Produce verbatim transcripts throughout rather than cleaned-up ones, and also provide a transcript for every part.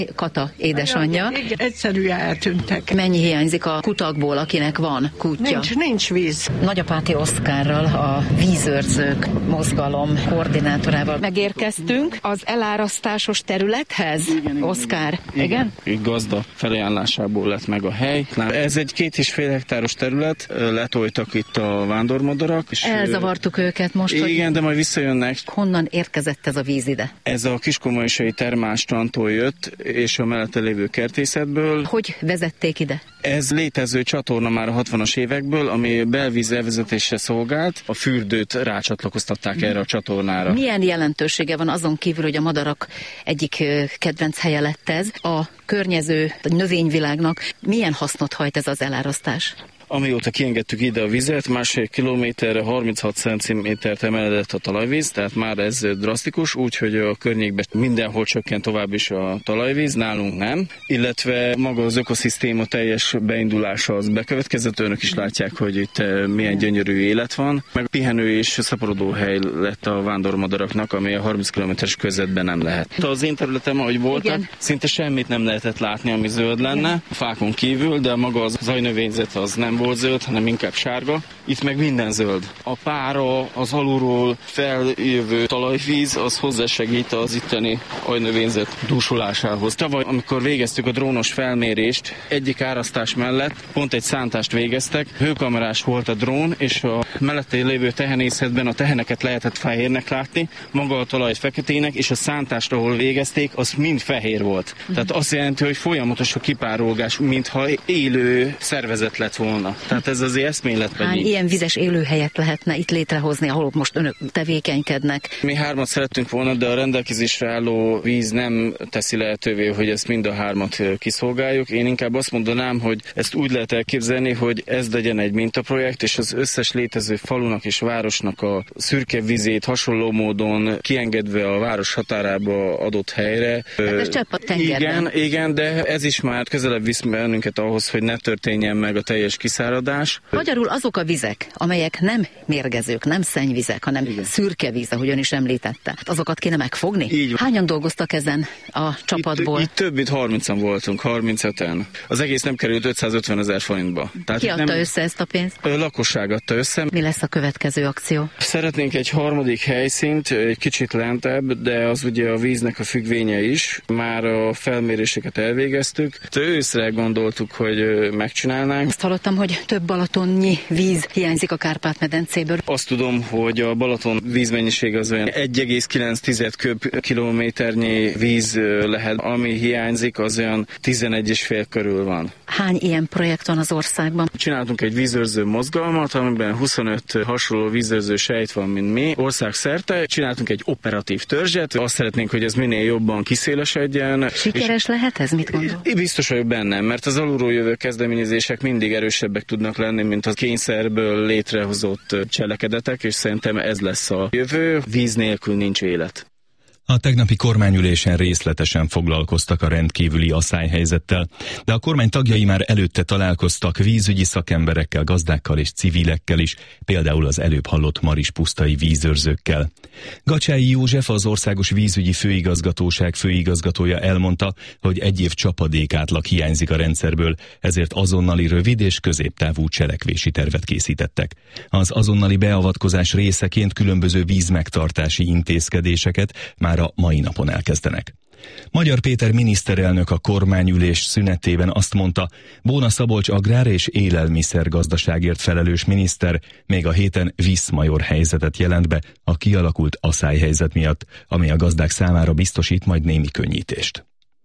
Kata édesanyja. Igen, egyszerűen eltűntek. Mennyi hiányzik a kutakból, akinek van kutya? Nincs, nincs víz. Nagyapáti Oszkárral, a vízőrzők mozgalom koordinátorával megérkeztünk az elárasztásos területhez. Igen, Oszkár, igen? igen? Így gazda felajánlásából lett meg a hely. Ez egy két és fél hektáros terület, letoltak itt a vándormadarak. És elzavartuk őket most, igen, hogy... de majd visszajönnek. Honnan érkezett ez a víz ide? Ez a Kiskomolysai termálstrandtól jött, és a mellette lévő kertészetből. Hogy vezették ide? Ez létező csatorna már a hatvanas évekből, ami belvíz elvezetésre szolgált. A fürdőt rácsatlakoztatták hmm. erre a csatornára. Milyen jelentősége van azon kívül, hogy a madarak egyik kedvenc helye lett ez? A környező a növényvilágnak milyen hasznot hajt ez az elárasztás? Amióta kiengedtük ide a vizet, másfél kilométerre harminchat centimétert emelkedett a talajvíz, tehát már ez drasztikus, úgyhogy a környékben mindenhol csökkent tovább is a talajvíz, nálunk nem. Illetve maga az ökoszisztéma teljes beindulása az bekövetkezett, önök is látják, hogy itt milyen gyönyörű élet van. Meg pihenő és szaporodó hely lett a vándormadaraknak, ami a harminc kilométeres körzetben nem lehet. Az én területem, ahogy voltak, igen, szinte semmit nem lehetett látni, ami zöld lenne, a fákon kívül, de maga az zajnövényzet az nem volt zöld, hanem inkább sárga. Itt meg minden zöld. A pára, az alulról feljövő talajvíz, az hozzásegít az itteni aljnövényzet dúsulásához. Tavaly, amikor végeztük a drónos felmérést, egyik árasztás mellett pont egy szántást végeztek. Hőkamerás volt a drón, és a mellette lévő tehenészetben a teheneket lehetett fehérnek látni, maga a talajt feketének, és a szántást, ahol végezték, az mind fehér volt. Tehát azt jelenti, hogy folyamatos a kipárolgás, mintha élő szervezet lett volna. Tehát ez azért eszméletlen. Hány ilyen vizes élőhelyet lehetne itt létrehozni, ahol most önök tevékenykednek? Mi hármat szerettünk volna, de a rendelkezésre álló víz nem teszi lehetővé, hogy ezt mind a hármat kiszolgáljuk. Én inkább azt mondanám, hogy ezt úgy lehet elképzelni, hogy ez legyen egy mintaprojekt, és az összes létező falunak és városnak a szürke vizét hasonló módon kiengedve a város határába adott helyre. Hát ez csepp a tengerben. Igen, igen, de ez is már közelebb visz bennünket ahhoz, hogy ne történjen meg a teljes kiszáradás. Magyarul azok a vizek, amelyek nem mérgezők, nem szennyvizek, hanem igen, szürke víz, ahogy ön is említette, azokat kéne megfogni? Így. Hányan dolgoztak ezen a csapatból? Itt, itt több mint harmincan voltunk, harmincöten. Az egész nem került ötszázötven ezer forintba. Tehát ki adta nem... össze ezt a pénzt? A lakosság adta össze. Mi lesz a következő akció? Szeretnénk egy harmadik helyszínt, egy kicsit lentebb, de az ugye a víznek a függvénye is. Már a felméréseket elvégeztük. Őszre gondoltuk, hogy megcsinálnánk. Azt hallottam, hogy több balatonnyi víz hiányzik a Kárpát-medencéből. Azt tudom, hogy a Balaton vízmennyiség az olyan egy egész kilenc köbkilométernyi víz lehet, ami hiányzik, az olyan tizenegy és fél körül van. Hány ilyen projekt van az országban? Csináltunk egy vízőrző mozgalmat, amiben huszonöt hasonló vízőrző sejt van, mint mi, országszerte. Csináltunk egy operatív törzset, azt szeretnénk, hogy ez minél jobban kiszélesedjen. Sikeres lehet ez? Mit gondol? Biztos vagyok bennem, mert az alulról jövő kezdeményezések mindig erősebbek tudnak lenni, mint a kényszerből létrehozott cselekedetek, és szerintem ez lesz a jövő. Víz nélkül nincs élet. A tegnapi kormányülésen részletesen foglalkoztak a rendkívüli aszályhelyzettel, de a kormány tagjai már előtte találkoztak vízügyi szakemberekkel, gazdákkal és civilekkel is, például az előbb hallott marispusztai vízőrzőkkel. Gacsái József, az Országos Vízügyi Főigazgatóság főigazgatója elmondta, hogy egy év csapadékátlag hiányzik a rendszerből, ezért azonnali rövid és középtávú cselekvési tervet készítettek. Az azonnali beavatkozás részeként különböző vízmegtartási intézkedéseket már a mai napon elkezdenek. Magyar Péter miniszterelnök a kormányülés szünetében azt mondta, Bóna Szabolcs agrár- és élelmiszergazdaságért felelős miniszter még a héten vízmajor helyzetet jelent be a kialakult aszályhelyzet miatt, ami a gazdák számára biztosít majd némi könnyítést.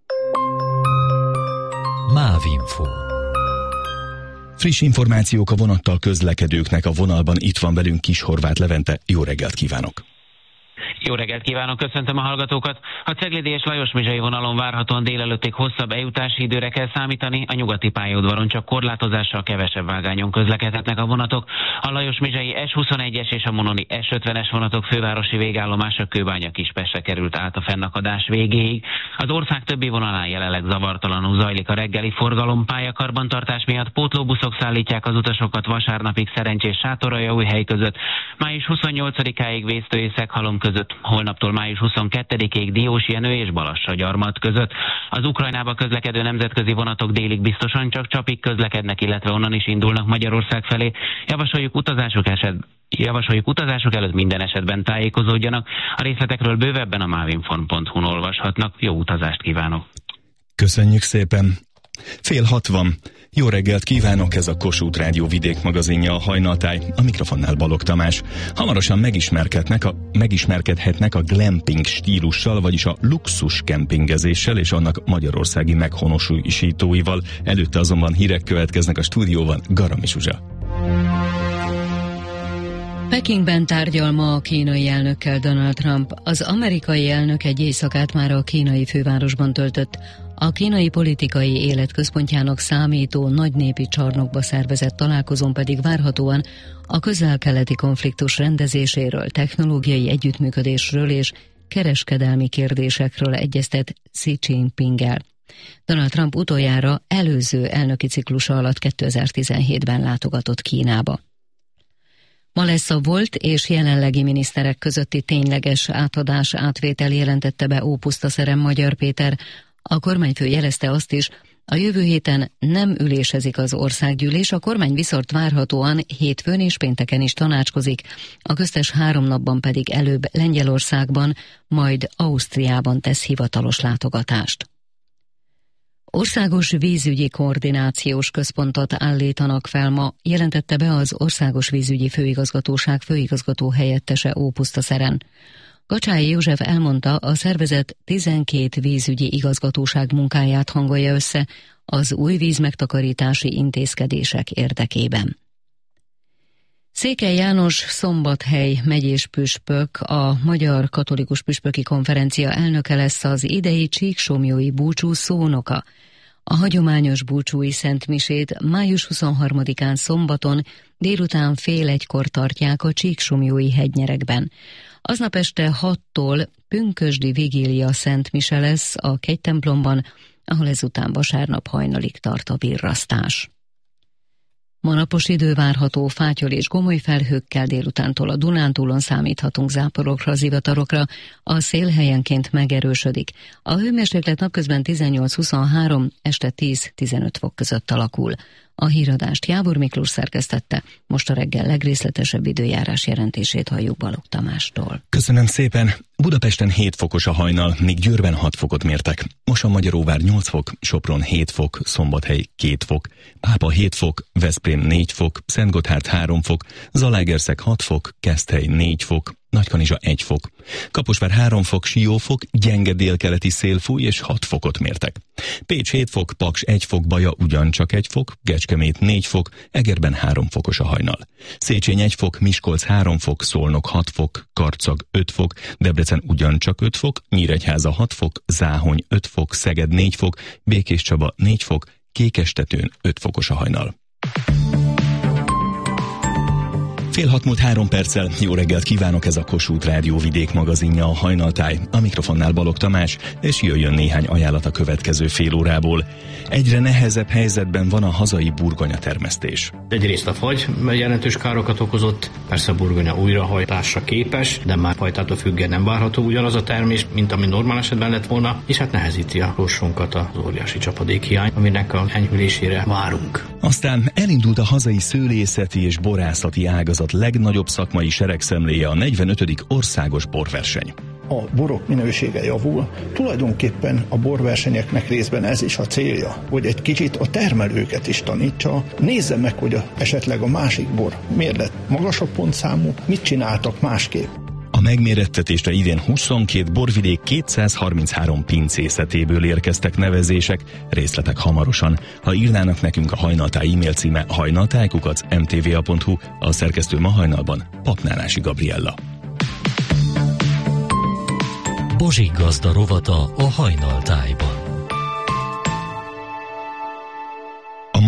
Mávinfo. Friss információk a vonattal közlekedőknek a vonalban. Itt van velünk Kishorváth Levente. Jó reggelt kívánok! Jó reggelt kívánok, köszöntöm a hallgatókat! A Ceglidi és Lajos-Mizsai vonalon várhatóan délelőttig hosszabb eljutási időre kell számítani, a nyugati pályaudvaron csak korlátozással kevesebb vágányon közlekedhetnek a vonatok. A Lajos-Mizsai es huszonegyes és a Mononi es ötvenes vonatok fővárosi végállomása Kőbánya-Kispestre került át a fennakadás végéig. Az ország többi vonalán jelenleg zavartalanul zajlik a reggeli forgalom, pályakarbantartás miatt pótlóbuszok szállítják az utasokat vasárnapig Szerencsés Sátoraljaújhely között, május huszonnyolcadikáig Vésztő és Szeghalom között között. Holnaptól május huszonkettedikéig Diós Jenő és Balassa-Gyarmat között. Az Ukrajnába közlekedő nemzetközi vonatok délig biztosan csak Csapig közlekednek, illetve onnan is indulnak Magyarország felé. Javasoljuk utazások esetben Javasoljuk utazások előtt minden esetben tájékozódjanak. A részletekről bővebben a mávinfon pont hu-n olvashatnak. Jó utazást kívánok! Köszönjük szépen! Fél hatvan. Jó reggelt kívánok, ez a Kossuth Rádió vidékmagazinja, a Hajnaltáj, a mikrofonnál Balogh Tamás. Hamarosan megismerkednek a, megismerkedhetnek a glamping stílussal, vagyis a luxus kempingezéssel és annak magyarországi meghonosítóival. Előtte azonban hírek következnek a stúdióban. Garami Zsuzsa. Pekingben tárgyal ma a kínai elnökkel Donald Trump. Az amerikai elnök egy éjszakát már a kínai fővárosban töltött. A kínai politikai élet központjának számító nagynépi csarnokba szervezett találkozón pedig várhatóan a közel-keleti konfliktus rendezéséről, technológiai együttműködésről és kereskedelmi kérdésekről egyeztet Xi Jinpinggel. Donald Trump utoljára előző elnöki ciklusa alatt kétezer-tizenhétben látogatott Kínába. Ma lesz a volt és jelenlegi miniszterek közötti tényleges átadás átvétel, jelentette be Ópusztaszerem Magyar Péter. A kormányfő jelezte azt is, a jövő héten nem ülésezik az országgyűlés, a kormány viszont várhatóan hétfőn és pénteken is tanácskozik, a köztes három napban pedig előbb Lengyelországban, majd Ausztriában tesz hivatalos látogatást. Országos vízügyi koordinációs központot állítanak fel ma, jelentette be az Országos Vízügyi Főigazgatóság főigazgató helyettese Ópusztaszeren. Gacsályi József elmondta, a szervezet tizenkét vízügyi igazgatóság munkáját hangolja össze az új vízmegtakarítási intézkedések érdekében. Székely János Szombathely megyés püspök, a Magyar Katolikus Püspöki Konferencia elnöke lesz, az idei csíksomlyói búcsú szónoka. A hagyományos búcsúi szentmisét május huszonharmadikán szombaton délután fél egykor tartják a Csíksomlyói hegynyerekben. Aznap este hattól pünkösdi vigília szentmise lesz a kegytemplomban, ahol ezután vasárnap hajnalig tart a virrasztás. Ma napos idő várható, fátyol és gomoly felhőkkel, délutántól a Dunántúlon számíthatunk záporokra, zivatarokra, a szél helyenként megerősödik. A hőmérséklet napközben tizennyolc-huszonhárom, este tíz-tizenöt fok között alakul. A híradást Jávor Miklós szerkesztette, most a reggel legrészletesebb időjárás jelentését halljuk Balogh Tamástól. Köszönöm szépen! Budapesten hét fokos a hajnal, míg Győrben hat fokot mértek. Mosonmagyaróvár nyolc fok, Sopron hét fok, Szombathely két fok, Pápa hét fok, Veszprém négy fok, Szentgotthárd három fok, Zalaegerszeg hat fok, Keszthely négy fok, Nagykanizsa egy fok. Kaposvár három fok, Siófok, gyenge délkeleti szél fúj és hat fokot mértek. Pécs hét fok, Paks egy fok, Baja ugyancsak egy fok, Kecskemét négy fok, Egerben három fokos a hajnal. Széchenyi egy fok, Miskolc három fok, Szolnok hat fok, Karcag öt fok, Debrecen ugyancsak öt fok, Nyíregyháza hat fok, Záhony öt fok, Szeged négy fok, Békéscsaba négy fok, Kékestetőn öt fokos a hajnal. Fél hat múlt három perccel, jó reggelt kívánok, ez a Kossuth Rádió vidékmagazinja, a Hajnaltáj, a mikrofonnál Balogh Tamás, és jöjjön néhány ajánlat a következő fél órából. Egyre nehezebb helyzetben van a hazai burgonyatermesztés. Egyrészt a fagy jelentős károkat okozott, persze a burgonya újrahajtásra képes, de már fajtától függően nem várható ugyanaz a termés, mint ami normál esetben lett volna, és hát nehezíti a sorsunkat az óriási csapadékhiány, aminek a enyhülésére várunk. Aztán elindult a hazai szőlészeti és borászati ágazat legnagyobb szakmai seregszemléje, a negyvenötödik országos borverseny. A borok minősége javul, tulajdonképpen a borversenyeknek részben ez is a célja, hogy egy kicsit a termelőket is tanítsa, nézze meg, hogy a, esetleg a másik bor miért lett magasabb pontszámú, mit csináltak másképp. A megmérettetésre idén huszonkét borvidék kétszázharminchárom pincészetéből érkeztek nevezések, részletek hamarosan. Ha írnának nekünk, a Hajnaltáj e-mail címe hajnaltáj kukac m t v a pont hu, a szerkesztő ma hajnalban Papnálási Gabriella. Bozsik gazda rovata a Hajnaltájban. A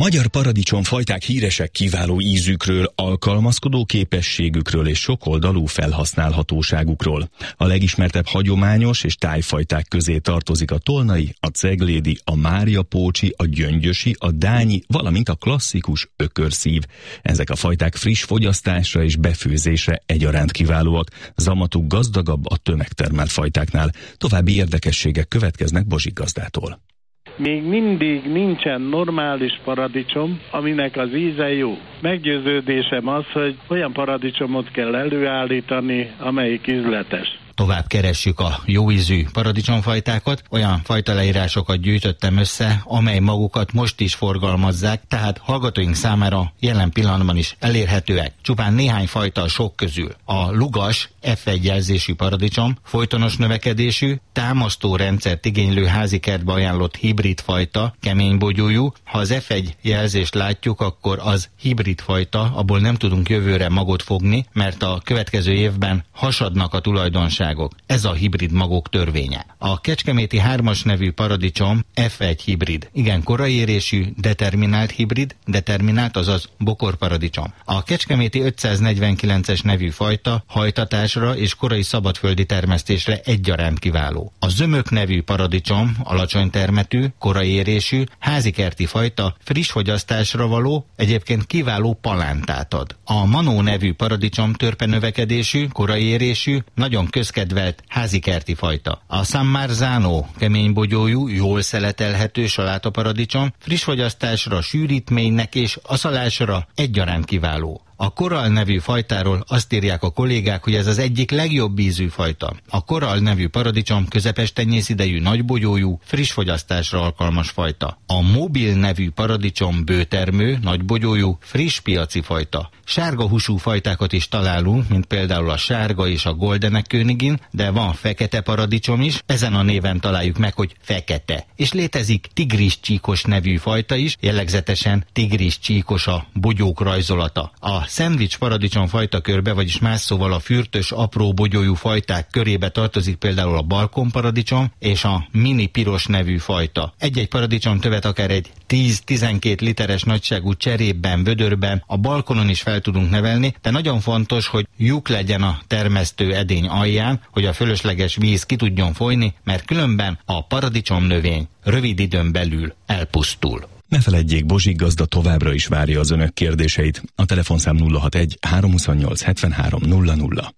magyar paradicsomfajták híresek kiváló ízükről, alkalmazkodó képességükről és sokoldalú felhasználhatóságukról. A legismertebb hagyományos és tájfajták közé tartozik a tolnai, a ceglédi, a máriapócsi, a gyöngyösi, a dányi, valamint a klasszikus ökörszív. Ezek a fajták friss fogyasztásra és befőzésre egyaránt kiválóak, zamatuk gazdagabb a tömegtermelt fajtáknál. További érdekességek következnek Bozsik gazdától. Még mindig nincsen normális paradicsom, aminek az íze jó. Meggyőződésem az, hogy olyan paradicsomot kell előállítani, amelyik ízletes. Tovább keressük a jóízű paradicsomfajtákat, olyan fajta leírásokat gyűjtöttem össze, amely magukat most is forgalmazzák, tehát hallgatóink számára jelen pillanatban is elérhetőek. Csupán néhány fajta a sok közül. A lugas ef egy jelzésű paradicsom, folytonos növekedésű, támasztó rendszert igénylő házikertbe ajánlott hibrid fajta, kemény bogyójú. Ha az ef egy jelzést látjuk, akkor az hibrid fajta, abból nem tudunk jövőre magot fogni, mert a következő évben hasadnak a tulajdonságok. Ez a hibrid magok törvénye. A kecskeméti hármas nevű paradicsom ef egy hibrid. Igen, korai érésű, determinált hibrid, determinált, azaz bokorparadicsom. A kecskeméti ötszáznegyvenkilences nevű fajta hajtatásra és korai szabadföldi termesztésre egyaránt kiváló. A zömök nevű paradicsom alacsony termetű, korai érésű, házikerti fajta, friss fogyasztásra való, egyébként kiváló palántát ad. A manó nevű paradicsom törpe növekedésű, korai érésű, nagyon közkedvelt házikerti fajta. A San Marzano keménybogyójú, jól szeletelhető salátaparadicsom, friss fogyasztásra, sűrítménynek és aszalásra egyaránt kiváló. A korall nevű fajtáról azt írják a kollégák, hogy ez az egyik legjobb ízű fajta. A korall nevű paradicsom közepes tenyészidejű, nagybogyójú, friss fogyasztásra alkalmas fajta. A mobil nevű paradicsom bőtermő, nagybogyójú, friss piaci fajta. Sárga húsú fajtákat is találunk, mint például a sárga és a goldenek königin, de van fekete paradicsom is, ezen a néven találjuk meg, hogy fekete. És létezik tigris csíkos nevű fajta is, jellegzetesen tigris csíkos a bogyók rajzolata. A szendvics paradicsom fajta körbe, vagyis más szóval a fürtös, apró bogyójú fajták körébe tartozik például a balkonparadicsom és a mini piros nevű fajta. Egy-egy paradicsom tövet akár egy tíz-tizenkét literes nagyságú cserépben, vödörben, a balkonon is fel tudunk nevelni, de nagyon fontos, hogy lyuk legyen a termesztő edény alján, hogy a fölösleges víz ki tudjon folyni, mert különben a paradicsom növény rövid időn belül elpusztul. Ne feledjék, Bozsik gazda továbbra is várja az önök kérdéseit. A telefonszám nulla hatvanegy háromhuszonnyolc hetvenhárom nulla nulla.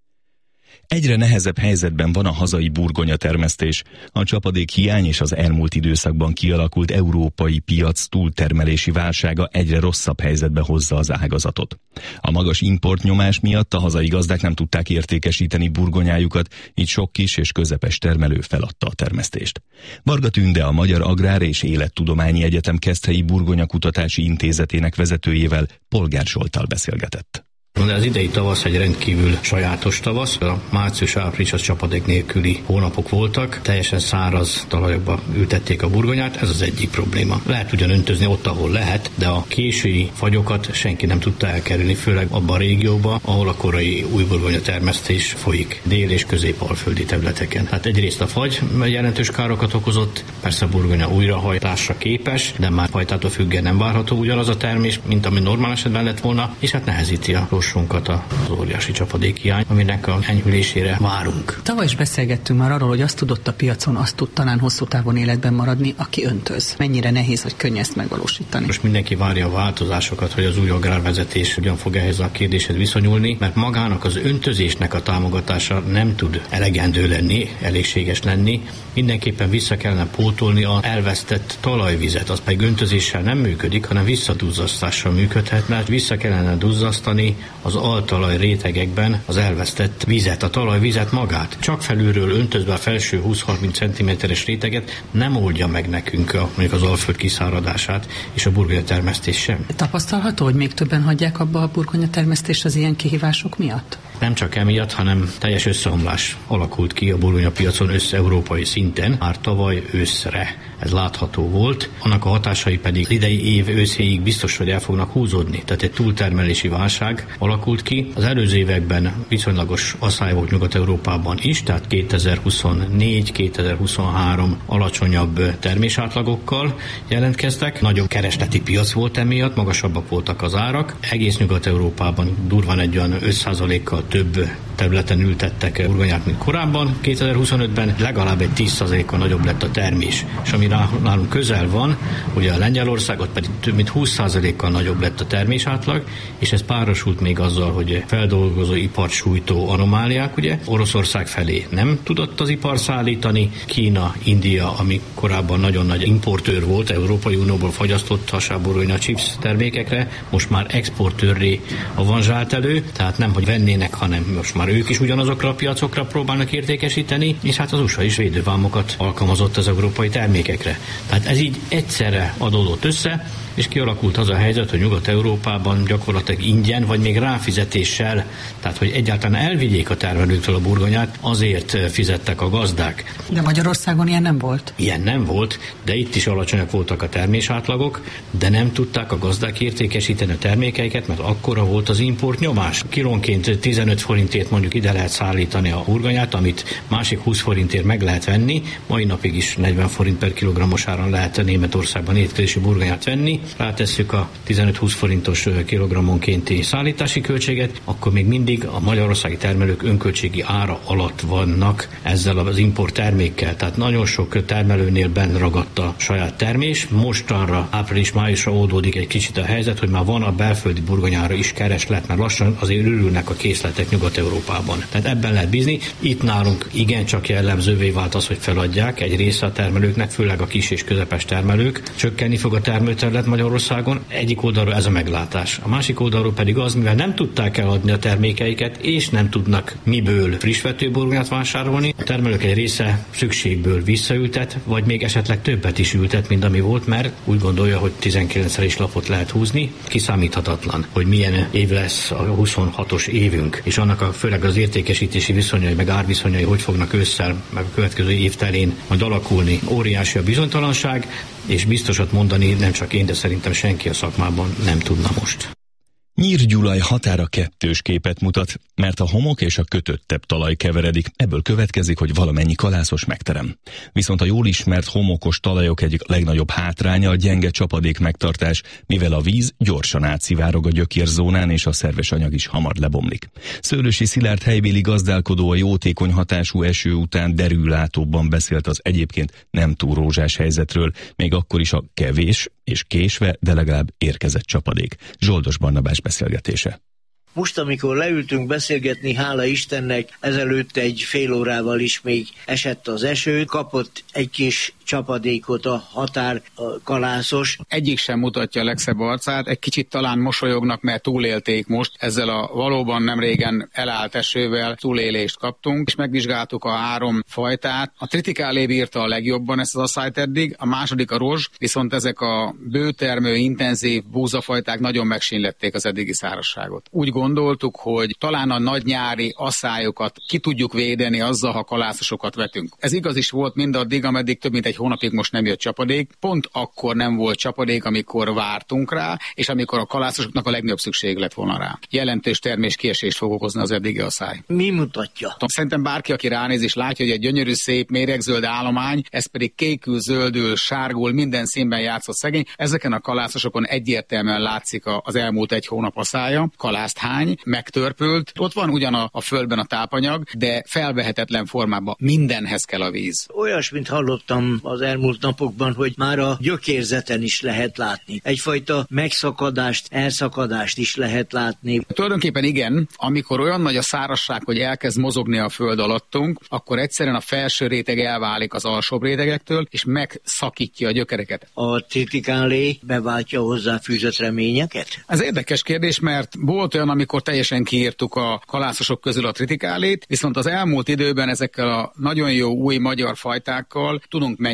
Egyre nehezebb helyzetben van a hazai burgonya termesztés. A csapadék hiány és az elmúlt időszakban kialakult európai piac túltermelési válsága egyre rosszabb helyzetbe hozza az ágazatot. A magas importnyomás miatt a hazai gazdák nem tudták értékesíteni burgonyájukat, így sok kis és közepes termelő feladta a termesztést. Varga Tünde, a Magyar Agrár és Élettudományi Egyetem Keszthelyi Burgonyakutatási Intézetének vezetőjével, Polgár Zsolttal beszélgetett. De az idei tavasz egy rendkívül sajátos tavasz. A március-április az csapadék nélküli hónapok voltak. Teljesen száraz talajokba ültették a burgonyát, ez az egyik probléma. Lehet ugyan öntözni ott, ahol lehet, de a késői fagyokat senki nem tudta elkerülni, főleg abban a régióban, ahol a korai újburgonya termesztés folyik, dél- és közép-alföldi területeken. Hát egyrészt a fagy jelentős károkat okozott, persze a burgonya újrahajtásra képes, de már fajtától függően nem várható ugyanaz a termés, mint ami normál esetben lett volna, és hát nehezíti a sorsunkat az óriási csapadékhiány, aminek a enyhülésére várunk. Tavaly is beszélgettünk már arról, hogy azt tudott a piacon, azt tud talán hosszú távon életben maradni, aki öntöz. Mennyire nehéz vagy könnyű ezt megvalósítani? Most mindenki várja a változásokat, hogy az új agrárvezetés hogyan fog ehhez a kérdéshez viszonyulni, mert magának az öntözésnek a támogatása nem tud elegendő lenni, elégséges lenni. Mindenképpen vissza kellene pótolni az elvesztett talajvizet, az pedig öntözéssel nem működik, hanem visszaduzzasztással működhet, mert vissza kellene duzzasztani az altalaj rétegekben az elvesztett vizet, a talajvizet magát. Csak felülről öntözve a felső húsz-harminc centiméteres réteget nem oldja meg nekünk a, mondjuk az alföld kiszáradását, és a burgonyatermesztés sem. Tapasztalható, hogy még többen hagyják abba a burgonyatermesztést az ilyen kihívások miatt? Nem csak emiatt, hanem teljes összeomlás alakult ki a burgonyapiacon össze-európai szinten, már tavaly őszre. Ez látható volt, annak a hatásai pedig idei év őszéig biztos, hogy el fognak húzódni. Tehát egy túltermelési válság alakult ki. Az előző években viszonylagos asszály volt Nyugat-Európában is, tehát kétezer-huszonnégy kétezer-huszonhárom alacsonyabb termésátlagokkal jelentkeztek. Nagyobb keresleti piac volt emiatt, magasabbak voltak az árak. Egész Nyugat-Európában durván egy olyan öt százalékkal több területen ültettek burgonyát, mint korábban. kétezer-huszonötben legalább egy tíz százalékkal nagyobb lett a termés. És ami nálunk közel van, ugye a Lengyelországot pedig több mint húsz százalékkal nagyobb lett a termésátlag, és ez párosult még azzal, hogy feldolgozó ipart sújtó anomáliák, ugye Oroszország felé nem tudott az ipar szállítani, Kína, India, ami korábban nagyon nagy importőr volt, Európai Unióból fagyasztott hasábburgonya chips termékekre, most már exportőrré avanzsált elő, tehát nem, hogy vennének, hanem most már ők is ugyanazokra a piacokra próbálnak értékesíteni, és hát az u es á is védővámokat alkalmazott az európai termékekre. Tehát ez így egyszerre adódott össze, és kialakult az a helyzet, hogy Nyugat-Európában gyakorlatilag ingyen, vagy még ráfizetéssel, tehát hogy egyáltalán elvigyék a termelőktől a burgonyát, azért fizettek a gazdák. De Magyarországon ilyen nem volt? Ilyen nem volt, de itt is alacsonyak voltak a termésátlagok, de nem tudták a gazdák értékesíteni a termékeiket, mert akkora volt az import nyomás. Kilónként tizenöt forintért mondjuk ide lehet szállítani a burgonyát, amit másik húsz forintért meg lehet venni, mai napig is negyven forint per kilogrammos áron lehet Németországban étkezési burgonyát venni. Rátesszük a tizenöt-húsz forintos kilogrammonkénti szállítási költséget, akkor még mindig a magyarországi termelők önköltségi ára alatt vannak ezzel az import termékkel. Tehát nagyon sok termelőnél benn ragadt a saját termés. Mostanra, április-májusra oldódik egy kicsit a helyzet, hogy már van a belföldi burgonyára is kereslet, mert lassan azért ürülnek a készletek Nyugat-Európában. Tehát ebben lehet bízni. Itt nálunk igencsak jellemzővé vált az, hogy feladják egy része a termelőknek, főleg a kis és közepes termelők. Csökkenni fog a termőterület Magyarországon. Egyik oldalról ez a meglátás. A másik oldalról pedig az, mivel nem tudták eladni a termékeiket, és nem tudnak miből friss vetőburgonyát vásárolni. A termelők egy része szükségből visszaültet, vagy még esetleg többet is ültet, mint ami volt, mert úgy gondolja, hogy tizenkilencszer is lapot lehet húzni. Kiszámíthatatlan, hogy milyen év lesz a huszonhatos évünk, és annak a főleg az értékesítési viszonyai, meg árviszonyai hogy fognak ősszel, meg a következő év telén majd alakulni. Óriási a bizonytalanság, és biztosat mondani nem csak én, de szerintem senki a szakmában nem tudna most. Nyírgyulaj határa kettős képet mutat, mert a homok és a kötöttebb talaj keveredik, ebből következik, hogy valamennyi kalászos megterem. Viszont a jól ismert homokos talajok egyik legnagyobb hátránya a gyenge csapadék megtartás, mivel a víz gyorsan átszivárog a gyökérzónán, és a szerves anyag is hamar lebomlik. Szőlősi Szilárd helybéli gazdálkodó a jótékony hatású eső után derűlátóbban beszélt az egyébként nem túl rózsás helyzetről, még akkor is a kevés és késve, de legalább érkezett csapadék. Zsoldos Barnabás beszélgetése. Most, amikor leültünk beszélgetni, hála Istennek, ezelőtt egy fél órával is még esett az eső, kapott egy kis csapadékot a határ a kalászos. Egyik sem mutatja a legszebb arcát, egy kicsit talán mosolyognak, mert túlélték most. Ezzel a valóban nem régen elállt esővel túlélést kaptunk, és megvizsgáltuk a három fajtát. A tritikálé bírta a legjobban ezt az asszályt eddig, a második a rozs, viszont ezek a bőtermő, intenzív búzafajták nagyon megsínlették az eddigi szárazságot. Úgy gondoltuk, hogy talán a nagy nyári asszályokat ki tudjuk védeni azzal, ha kalászosokat vetünk. Ez igaz is volt mindaddig, ameddig több mint egy hónapig most nem jött csapadék. Pont akkor nem volt csapadék, amikor vártunk rá, és amikor a kalászosoknak a legnagyobb szükség lett volna rá. Jelentős termés kiesést fog okozni az eddigi asszály. Mi mutatja? Szerintem bárki, aki ránéz és látja, hogy egy gyönyörű, szép, méregzöld állomány, ez pedig kékül, zöldül, sárgul, minden színben játszott szegény. Ezeken a kalászosokon egyértelműen látszik az elmúlt egy hónap asszálya. Kalászthány, megtörpült. Ott van ugyan a, a földben a tápanyag, de felvehetetlen formában mindenhez kell a víz. Olyasmit hallottam az elmúlt napokban, hogy már a gyökérzeten is lehet látni. Egyfajta megszakadást, elszakadást is lehet látni. Tulajdonképpen igen, amikor olyan nagy a szárazság, hogy elkezd mozogni a föld alattunk, akkor egyszerűen a felső réteg elválik az alsóbb rétegektől, és megszakítja a gyökereket. A tritikálé beváltja hozzá fűzött reményeket? Ez érdekes kérdés, mert volt olyan, amikor teljesen kiírtuk a kalászosok közül a tritikálét, viszont az elmúlt időben ezekkel a nagyon jó új magyar fajtákkal tudunk menni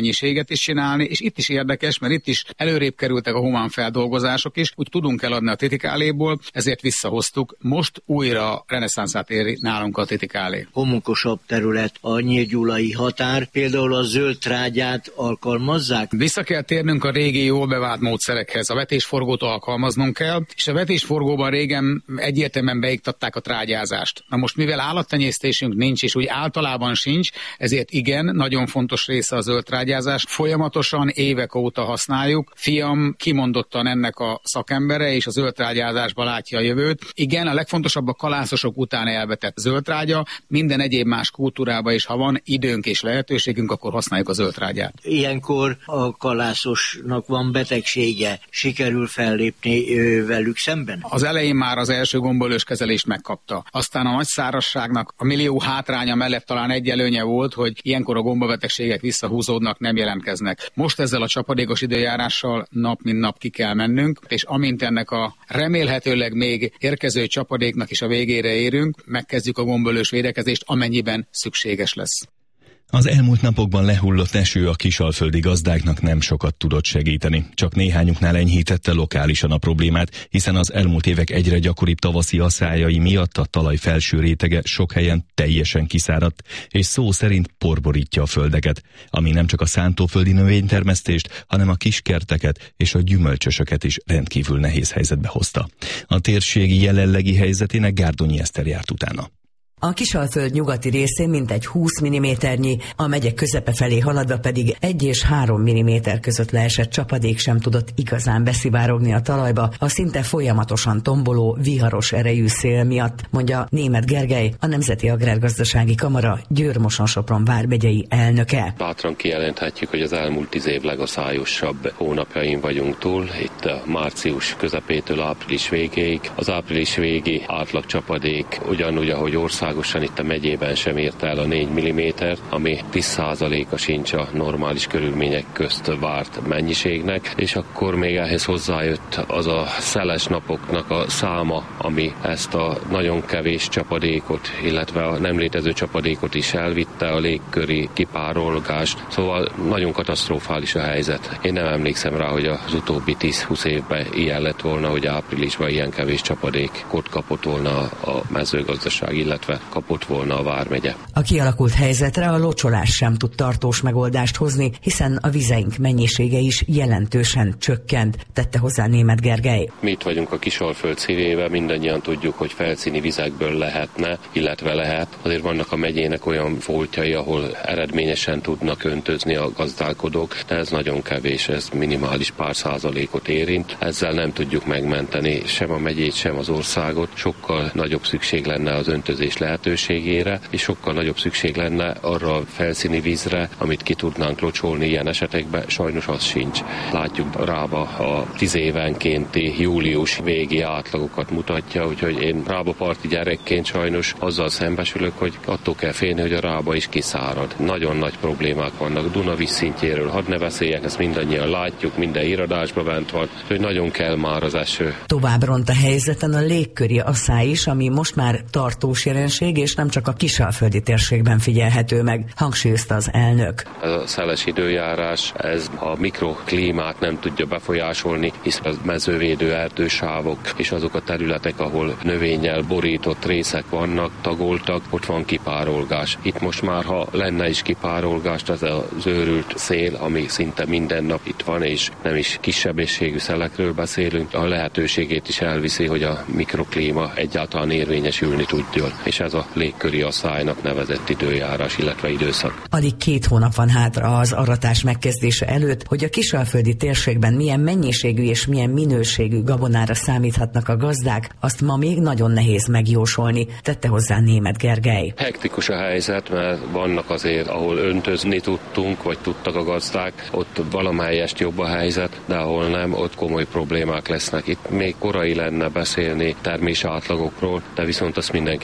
mennyiséget is csinálni, és itt is érdekes, mert itt is előrébb kerültek a humán feldolgozások is, úgy tudunk eladni a Triticale-ból, ezért visszahoztuk. Most újra reneszánszát éri nálunk a Triticale. Homokosabb terület, a nyírgyulai határ, például a zöld trágyát alkalmazzák? Vissza kell térnünk a régi jól bevált módszerekhez. A vetésforgót alkalmaznunk kell, és a vetésforgóban régen egyértelműen beiktatták a trágyázást. Na most, mivel állattenyésztésünk nincs, és úgy általában sincs, ezért igen, nagyon fontos része a zöld trágyázás. Folyamatosan évek óta használjuk. Fiam kimondottan ennek a szakembere, és a zöld trágyázásba látja a jövőt. Igen, a legfontosabb a kalászosok után elvetett zöld trágya, minden egyéb más kultúrába is, ha van időnk és lehetőségünk, akkor használjuk a zöld trágyát. Ilyenkor a kalászosnak van betegsége, sikerül fellépni ö, velük szemben? Az elején már az első gombolős kezelést megkapta. Aztán a nagy szárazságnak a millió hátránya mellett talán egy előnye volt, hogy ilyenkor a gombabetegségek visszahúzódnak, nem jelentkeznek. Most ezzel a csapadékos időjárással nap mint nap ki kell mennünk, és amint ennek a remélhetőleg még érkező csapadéknak is a végére érünk, megkezdjük a gombolős védekezést, amennyiben szükséges lesz. Az elmúlt napokban lehullott eső a kisalföldi gazdáknak nem sokat tudott segíteni. Csak néhányuknál enyhítette lokálisan a problémát, hiszen az elmúlt évek egyre gyakoribb tavaszi aszályai miatt a talaj felső rétege sok helyen teljesen kiszáradt, és szó szerint porborítja a földeket, ami nem csak a szántóföldi növénytermesztést, hanem a kiskerteket és a gyümölcsösöket is rendkívül nehéz helyzetbe hozta. A térség jelenlegi helyzetének Gárdonyi Eszter járt utána. A Kisalföld nyugati részén mintegy húsz milliméternyi, a megye közepe felé haladva pedig egy és három milliméter között leesett csapadék sem tudott igazán beszivárogni a talajba a szinte folyamatosan tomboló, viharos erejű szél miatt, mondja Németh Gergely, a Nemzeti Agrárgazdasági Kamara Győr-Moson-Sopron vármegyei elnöke. Bátran kijelenthetjük, hogy az elmúlt tíz év legaszályosabb hónapjain vagyunk túl, itt a március közepétől április végéig. Az április végi átlag csapadék ugyanúgy, ahogy ország itt a megyében sem érte el a négy milliméter, ami tíz százaléka sincs a normális körülmények közt várt mennyiségnek, és akkor még ehhez hozzájött az a szeles napoknak a száma, ami ezt a nagyon kevés csapadékot, illetve a nem létező csapadékot is elvitte, a légköri kipárolgást, szóval nagyon katasztrofális a helyzet. Én nem emlékszem rá, hogy az utóbbi tíz-húsz évben ilyen lett volna, hogy áprilisban ilyen kevés csapadékot kapott volna a mezőgazdaság, illetve kapott volna a vármegye. A kialakult helyzetre a locsolás sem tud tartós megoldást hozni, hiszen a vizeink mennyisége is jelentősen csökkent, tette hozzá Németh Gergely. Mi itt vagyunk a Kisalföld szívében, mindannyian tudjuk, hogy felszíni vizekből lehetne, illetve lehet. Azért vannak a megyének olyan foltjai, ahol eredményesen tudnak öntözni a gazdálkodók, de ez nagyon kevés, ez minimális pár százalékot érint. Ezzel nem tudjuk megmenteni sem a megyét, sem az országot. Sokkal nagyobb szükség lenne az öntözés lehetőségére, és sokkal nagyobb szükség lenne arra a felszíni vízre, amit ki tudnánk locsolni ilyen esetekben, sajnos az sincs. Látjuk Rába a tíz évenkénti július végi átlagokat mutatja, úgyhogy én Rába parti gyerekként sajnos azzal szembesülök, hogy attól kell félni, hogy a Rába is kiszárad. Nagyon nagy problémák vannak Duna vízszintjéről, hadd ne beszéljek, ezt mindannyian látjuk, minden irodásban bent van, hogy nagyon kell már az eső. Tovább ront a helyzeten a légköri asszály is, ami most már tartós jelenség, és nem csak a kisalföldi térségben figyelhető meg, hangsúlyozta az elnök. Ez a szeles időjárás, ez a mikroklímát nem tudja befolyásolni, hisz a mezővédő erdősávok és azok a területek, ahol növényel borított részek vannak, tagoltak, ott van kipárolgás. Itt most már, ha lenne is kipárolgás, az az őrült szél, ami szinte minden nap itt van, és nem is kisebbségű szelekről beszélünk, a lehetőségét is elviszi, hogy a mikroklíma egyáltalán érvényesülni tudjon. És ez a légköri asszálynak nevezett időjárás, illetve időszak. Alig két hónap van hátra az aratás megkezdése előtt, hogy a kisalföldi térségben milyen mennyiségű és milyen minőségű gabonára számíthatnak a gazdák, azt ma még nagyon nehéz megjósolni, tette hozzá Németh Gergely. Hektikus a helyzet, mert vannak azért, ahol öntözni tudtunk, vagy tudtak a gazdák, ott valamelyest jobb a helyzet, de ahol nem, ott komoly problémák lesznek. Itt még korai lenne beszélni termés átlagokról, de viszont azt mindenki tudja,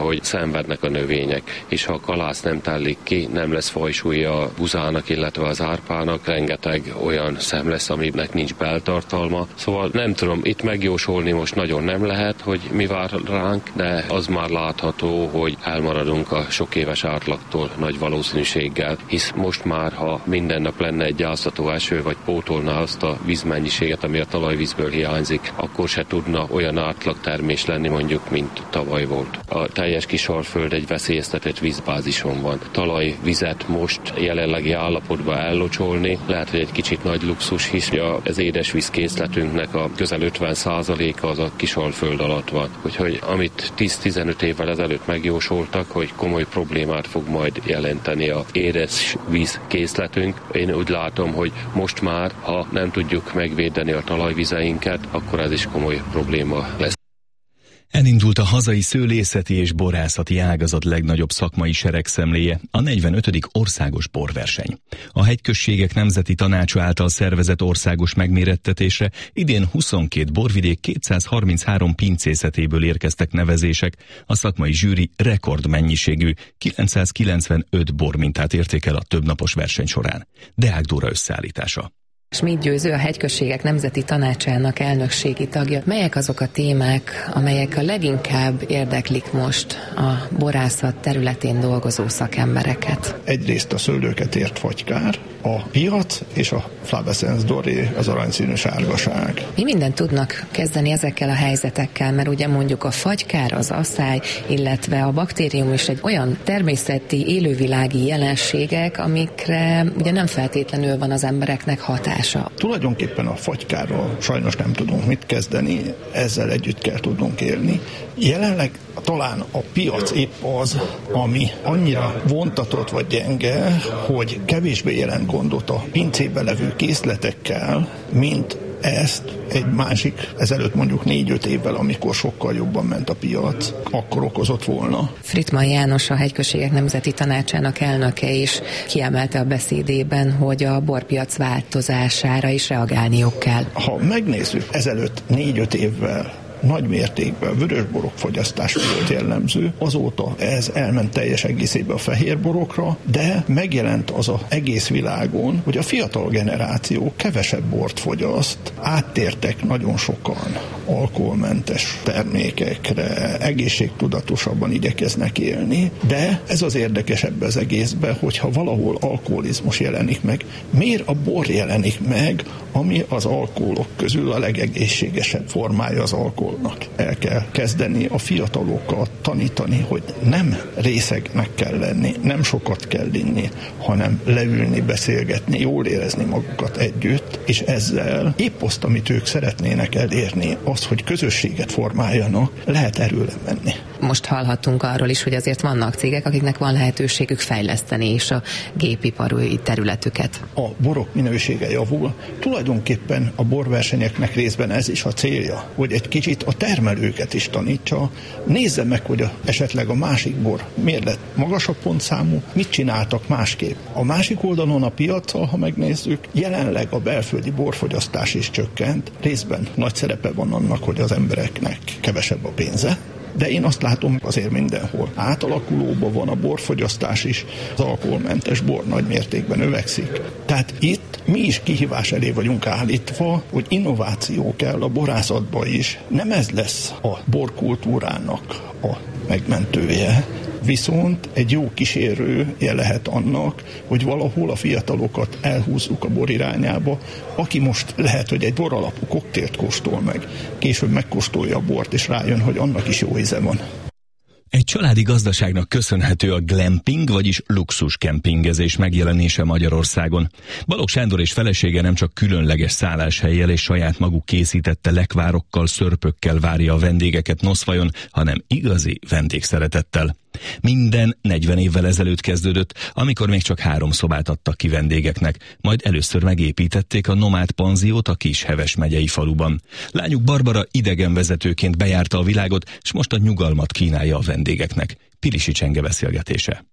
hogy szenvednek a növények, és ha a kalász nem tellik ki, nem lesz fajsúlya a buzának, illetve az árpának, rengeteg olyan szem lesz, aminek nincs beltartalma. Szóval nem tudom, itt megjósolni most nagyon nem lehet, hogy mi vár ránk, de az már látható, hogy elmaradunk a sok éves átlagtól nagy valószínűséggel, hisz most már, ha minden nap lenne egy gyászható eső, vagy pótolna azt a vízmennyiséget, ami a talajvízből hiányzik, akkor se tudna olyan átlagtermés lenni mondjuk, mint tavaly volt. A teljes Kisalföld egy veszélyeztetett vízbázison van. Talajvizet most jelenlegi állapotban ellocsolni lehet, hogy egy kicsit nagy luxus, hisz az édesvízkészletünknek a közel ötven százaléka az a Kisalföld alatt van. Úgyhogy amit tíz-tizenöt évvel ezelőtt megjósoltak, hogy komoly problémát fog majd jelenteni a édesvízkészletünk, én úgy látom, hogy most már, ha nem tudjuk megvédeni a talajvizeinket, akkor ez is komoly probléma lesz. Elindult a hazai szőlészeti és borászati ágazat legnagyobb szakmai seregszemléje, a negyvenötödik országos borverseny. A Hegyközségek Nemzeti Tanácsa által szervezett országos megmérettetésre idén huszonkét borvidék kétszázharminchárom pincészetéből érkeztek nevezések, a szakmai zsűri rekordmennyiségű kilencszázkilencvenöt bormintát értékel a többnapos verseny során. Deák Dóra összeállítása. Schmidt Győző, a Hegyközségek Nemzeti Tanácsának elnökségi tagja. Melyek azok a témák, amelyek a leginkább érdeklik most a borászat területén dolgozó szakembereket? Egyrészt a szőlőket ért fagykár, a piac és a flavescens doré, az aranyszínű sárgaság. Mi mindent tudnak kezdeni ezekkel a helyzetekkel, mert ugye mondjuk a fagykár, az asszály, illetve a baktérium is egy olyan természeti élővilági jelenségek, amikre ugye nem feltétlenül van az embereknek hatása. Tulajdonképpen a fagykárral sajnos nem tudunk mit kezdeni, ezzel együtt kell tudnunk élni. Jelenleg talán a piac épp az, ami annyira vontatott vagy gyenge, hogy kevésbé jelent gondot a pincébe levő készletekkel, mint ezt egy másik, ezelőtt mondjuk négy-öt évvel, amikor sokkal jobban ment a piac, akkor okozott volna. Frittmann János, a Hegyközségek Nemzeti Tanácsának elnöke is kiemelte a beszédében, hogy a borpiac változására is reagálniuk kell. Ha megnézzük, ezelőtt négy-öt évvel nagy mértékben vörösborok fogyasztás volt jellemző. Azóta ez elment teljes egészében a fehérborokra, de megjelent az az egész világon, hogy a fiatal generáció kevesebb bort fogyaszt, áttértek nagyon sokan alkoholmentes termékekre, egészségtudatosabban igyekeznek élni, de ez az érdekesebb az egészben, hogyha valahol alkoholizmus jelenik meg, miért a bor jelenik meg, ami az alkoholok közül a legegészségesebb formája az alkoholnak. El kell kezdeni a fiatalokat tanítani, hogy nem részegnek kell lenni, nem sokat kell inni, hanem leülni, beszélgetni, jól érezni magukat együtt, és ezzel épp azt, amit ők szeretnének elérni, az, hogy közösséget formáljanak, lehet erőre menni. Most hallhattunk arról is, hogy azért vannak cégek, akiknek van lehetőségük fejleszteni is a gépipari területüket. A borok minősége javul. Tulajdonképpen a borversenyeknek részben ez is a célja, hogy egy kicsit a termelőket is tanítsa, nézze meg, hogy a, esetleg a másik bor miért lett magasabb pontszámú, mit csináltak másképp. A másik oldalon a piaccal, ha megnézzük, jelenleg a belföldi borfogyasztás is csökkent, részben nagy szerepe van annak, hogy az embereknek kevesebb a pénze, de én azt látom, azért mindenhol átalakulóban van a borfogyasztás is, az alkoholmentes bor nagy mértékben növekszik. Tehát itt mi is kihívás elé vagyunk állítva, hogy innováció kell a borászatban is. Nem ez lesz a borkultúrának a megmentője, viszont egy jó kísérője lehet annak, hogy valahol a fiatalokat elhúzzuk a bor irányába, aki most lehet, hogy egy bor alapú koktélt kóstol meg, később megkóstolja a bort, és rájön, hogy annak is jó íze van. Egy családi gazdaságnak köszönhető a glamping, vagyis luxus kempingezés megjelenése Magyarországon. Balogh Sándor és felesége nem csak különleges szálláshelyjel és saját maguk készítette lekvárokkal, szörpökkel várja a vendégeket Noszfajon, hanem igazi vendégszeretettel. Minden negyven évvel ezelőtt kezdődött, amikor még csak három szobát adtak ki vendégeknek, majd először megépítették a nomád panziót a Kisheves megyei faluban. Lányuk Barbara idegenvezetőként bejárta a világot, és most a nyugalmat kínálja a vendégeknek. Pilisi Csenge beszélgetése.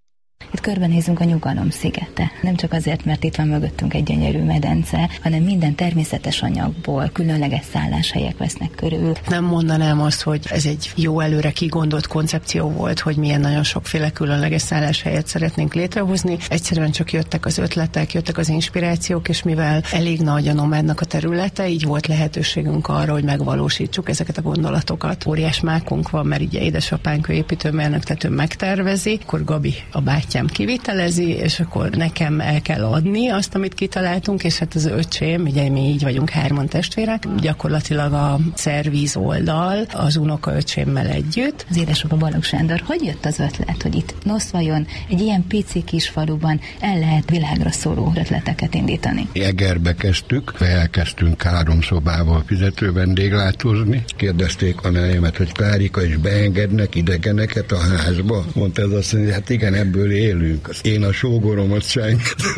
Itt körbenézünk a Nyugalom szigete. Nem csak azért, mert itt van mögöttünk egy gyönyörű medence, hanem minden természetes anyagból különleges szálláshelyek vesznek körül. Nem mondanám azt, hogy ez egy jó előre kigondolt koncepció volt, hogy milyen nagyon sokféle különleges szálláshelyet szeretnénk létrehozni. Egyszerűen csak jöttek az ötletek, jöttek az inspirációk, és mivel elég nagy a Nomádnak a területe, így volt lehetőségünk arra, hogy megvalósítsuk ezeket a gondolatokat. Óriás mákunk van, mert ugye édesapánk ő építőmérnök, tehát ő megtervezi, akkor Gabi, a bátyám kivitelezi, és akkor nekem el kell adni azt, amit kitaláltunk, és hát az öcsém, ugye mi így vagyunk hárman testvérek, gyakorlatilag a szervíz oldal az unoka öcsémmel együtt. Az édesapa Balogh Sándor, hogy jött az ötlet, hogy itt Noszvajon, egy ilyen pici kis faluban el lehet világra szóló ötleteket indítani? Egerbe kezdtük, elkezdtünk három szobával fizető vendéglátózni. Kérdezték a nejemet, hogy Klárika, és beengednek idegeneket a házba? Mondta ez azt, hogy hát igen, ebből élünk. Én a sógoromat senk.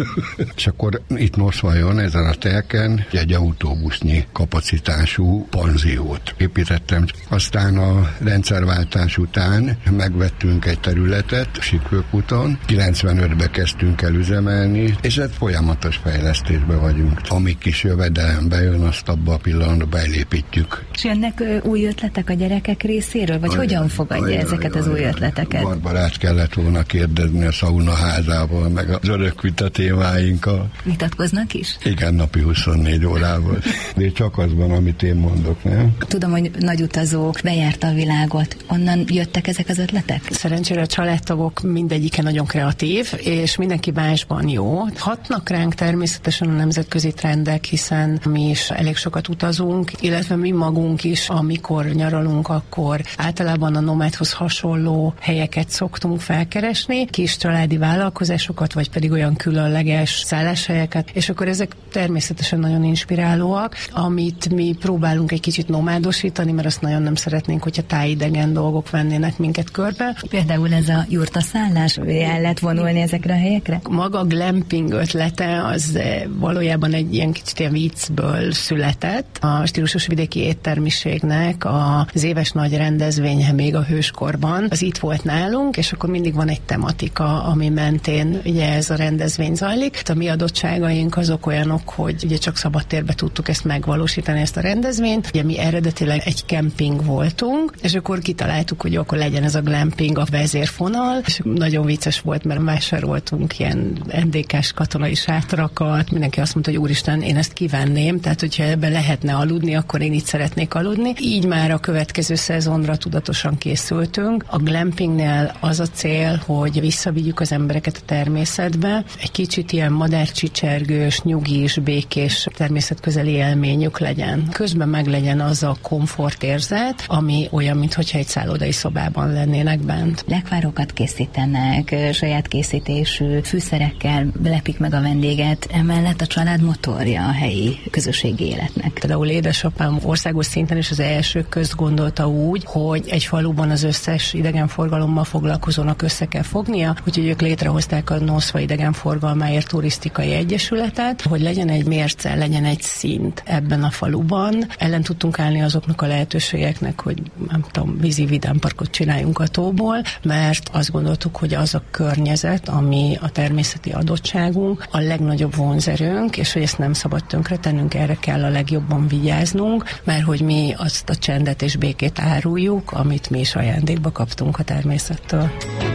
És akkor itt Noszvajon, ezen a telken egy autóbusznyi kapacitású panziót építettem. Aztán a rendszerváltás után megvettünk egy területet Sikvőkúton, kilencvenötben kezdtünk el üzemelni, és hát folyamatos fejlesztésben vagyunk. Ami kis jövedelem bejön, azt abba a pillanatban belépítjük. És jönnek ö, új ötletek a gyerekek részéről, vagy ajaj, hogyan fogadja ajaj, ezeket ajaj, az új ötleteket? Barbarát kellett volna kérdezni a szaunaházával, meg az örök vita témáinkkal. Vitatkoznak is? Igen, napi huszonnégy órával. De csak az van, amit én mondok, nem? Tudom, hogy nagy utazó, bejárta a világot. Onnan jöttek ezek az ötletek? Szerencsére a családtagok mindegyike nagyon kreatív, és mindenki másban jó. Hatnak ránk természetesen a nemzetközi trendek, hiszen mi is elég sokat utazunk, illetve mi magunk is, amikor nyaralunk, akkor általában a Nomádhoz hasonló helyeket szoktunk felkeresni, kis családi vállalkozásokat, vagy pedig olyan különleges szálláshelyeket, és akkor ezek természetesen nagyon inspirálóak, amit mi próbálunk egy kicsit nomádosítani, mert azt nagyon nem szeretnénk, hogyha tájidegen dolgok vennének minket körbe. Például ez a jurtaszállás, el lehet vonulni ezekre a helyekre? Maga a glamping ötlete az valójában egy ilyen kicsit ilyen viccből született. A stílusos vidéki éttermiségnek az éves nagy rendezvénye még a hőskorban, az itt volt nálunk, és akkor mindig van egy tematika, ami mentén ugye ez a rendezvény zajlik. A mi adottságaink azok olyanok, hogy ugye csak szabadtérbe tudtuk ezt megvalósítani, ezt a rendezvényt. Ugye mi eredetileg egy kemping voltunk, és akkor kitaláltuk, hogy akkor legyen ez a glamping a vezérfonal, és nagyon vicces volt, mert vásároltunk ilyen en dé ká-s katonai sátrakat, mindenki azt mondta, hogy úristen, én ezt kivenném, tehát hogyha ebben lehetne aludni, akkor én itt szeretnék aludni. Így már a következő szezonra tudatosan készültünk. A glampingnél az a cél, hogy visszavigyük az embereket a természetbe, egy kicsit ilyen madárcsicsergős, nyugis, békés, természetközeli élményük legyen. Közben meg legyen az a komfortérzet, ami olyan, mintha egy szállodai szobában lennének bent. Lekvárokat készítenek, saját készítésű fűszerekkel lepik meg a vendéget, emellett a család motorja a helyi közösségi életnek. Például édesapám országos szinten is az első közt gondolta úgy, hogy egy faluban az összes idegenforgalommal foglalkozónak össze kell fognia, úgyhogy ők létrehozták a Noszva idegenforgalmáért turisztikai egyesületet, hogy legyen egy mérce, legyen egy szint ebben a faluban. Ellen tudtunk állni azoknak a lehetőségeknek, hogy nem tudom, vízi vidámparkot csináljunk a tóból, mert azt gondoltuk, hogy az a környezet, ami a természeti adottságunk, a legnagyobb vonzerőnk, és hogy ezt nem szabad tönkretennünk, erre kell a legjobban vigyáznunk, mert hogy mi azt a csendet és békét áruljuk, amit mi is ajándékba kaptunk a természettől.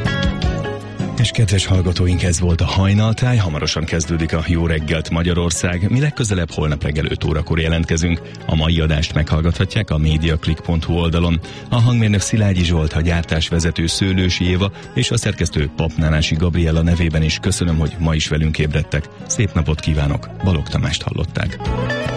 És kedves hallgatóink, ez volt a Hajnaltáj, hamarosan kezdődik a Jó reggelt Magyarország. Mi legközelebb holnap reggel öt órakor jelentkezünk. A mai adást meghallgathatják a mediaclick pont hu oldalon. A hangmérnök Szilágyi Zsolt, a gyártásvezető Szőlősi Éva és a szerkesztő Papnánási Gabriella nevében is köszönöm, hogy ma is velünk ébredtek. Szép napot kívánok, Balogh Tamást hallották.